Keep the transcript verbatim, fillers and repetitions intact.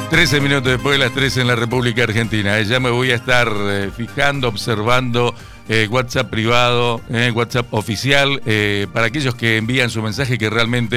trece minutos después de las trece en la República Argentina. Eh, ya me voy a estar eh, fijando, observando eh, WhatsApp privado, eh, WhatsApp oficial, eh, para aquellos que envían su mensaje que realmente